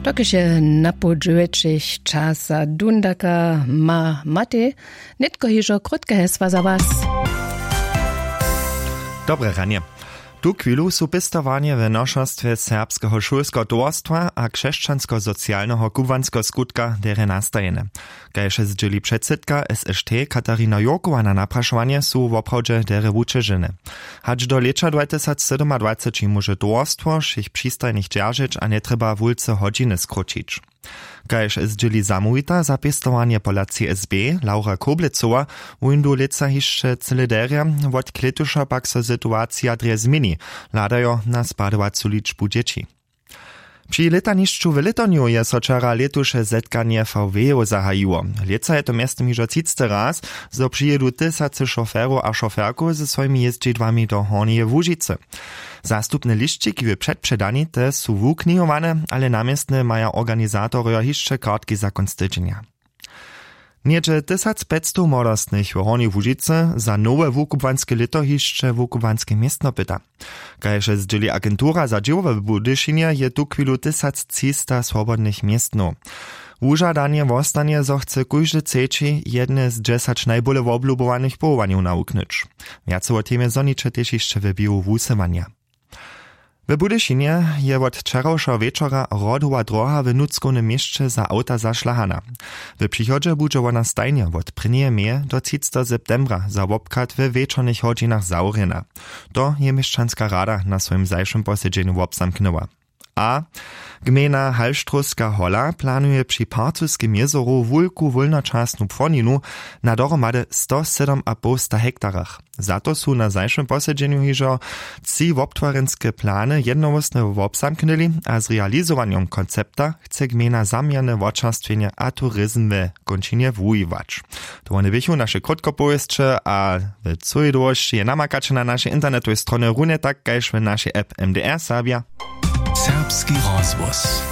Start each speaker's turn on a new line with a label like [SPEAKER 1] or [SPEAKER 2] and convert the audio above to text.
[SPEAKER 1] Dokiż je napodźuječich časa Dundaka ma Matej, netko hižo krótke hesła za was.
[SPEAKER 2] Dobre ranie. Tu chwilu su pistowanie w noszostwie serbskiego szulskiego towarstwa a krzeszczansko-socjalnego kubanskiego skutka dere nastajene. Kajże zdzieli przedsydka SST Katarina Jurkowa na napraszowanie su w oprawdzie dere wučežiny. Hacz do lecza 2027 może towarstwo ich przystajnych dzierżyć a nie trzeba wulce godziny skrócić. Kajż zdzieli zamówita za pistowanie pola CSB Laura Koblicowa windu leca hiszcze cylideria wot kletusza pak so sytuacja dre zmieni, ladajo na spadowacu liczbu dzieci. Przy letaniszczu w Litoniu je soczara letusze zetkanie VW zahajiło. Leca je to miastem hižo 30 raz, zo przyjedu tysacy szoferów a szoferku ze swoimi jeździdłami do Hornieje Łužice. Zastupne liščiki w przedpředani te su wuknihowane, ale namiestne maja organizatory hišće kartki za konstydzenia. Niedzie 1500 młodostnych w Horniej Łužice za nowe wukubłanskie lito hišće wukubłanskie miestno pyta. Kajże zdzieli agentura za dziełowe w Budyšinie je tu chwilu 1300 swobodnych miestno. Wužadanie wostanie zo chce kóždy ceči jedne z 10 najbole woblubowanych połowaniów nauknyć. Wiace o temie zonicze też jeszcze wybiło wusywania. W Budyšinie je od wczorajszego wieczora rodowa droga w Nuckonym mieście za auta zaszlahana. W przychodzie będzie ona stajnie od 1. maja do 30. septembra za wobkat w wieczornych godzinach zaurjena. To je mieszczanska rada na swoim zajszym posiedzeniu obsamknęła. A gmina Halštruska Hola planuje przy Parcuskim jezoru wulku wolnočasnu płoninu na dohromady 107,5 hektarach. Za to su na zajszym posiedzeniu hižo 3 wobtwarenskie plany jednowostne obsamknęli, a z realizowaniem koncepta chce gmina zamierne wočerstwienie a turyzm w kończynie wujiwać. To one bychu nasze krótkopowieszcze, a w całej dłuższy je namakacze na naszej internetowej stronie runie tak, kajż w naszej app MDR Serbia.
[SPEAKER 3] Serbski rozvoz.